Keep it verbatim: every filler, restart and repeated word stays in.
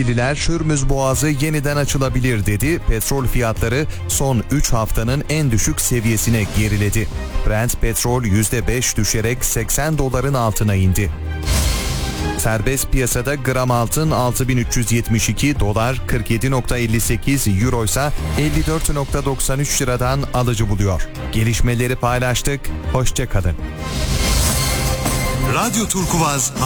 Yetkililer Hürmüz Boğazı yeniden açılabilir dedi. Petrol fiyatları son üç haftanın en düşük seviyesine geriledi. Brent petrol yüzde beş düşerek seksen doların altına indi. Serbest piyasada gram altın altı bin üç yüz yetmiş iki, dolar kırk yedi virgül elli sekiz, euro ise elli dört virgül doksan üç liradan alıcı buluyor. Gelişmeleri paylaştık. Hoşça kalın. Radyo Turkuaz